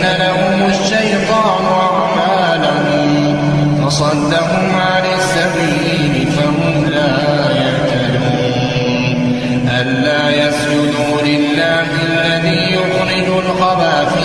لهم الشيطان أعمالهم فصدهم عن السبيل فهم لا يهتدون. ألا يسجدوا لله الذي يخرج الخبى في